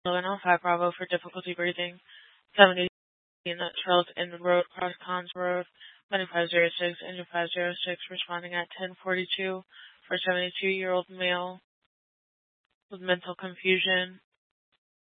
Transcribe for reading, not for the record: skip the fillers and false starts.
Illinois 5 Bravo for difficulty breathing. 70 Charles in the road, cross Cons Road, 2506, engine 506, responding at 1042 for a 72-year-old male with mental confusion.